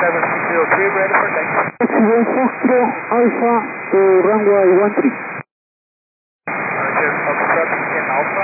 703, ready for takeoff. Taxiway Foxtrot Alpha to runway 13. Roger, Foxtrot in Alpha.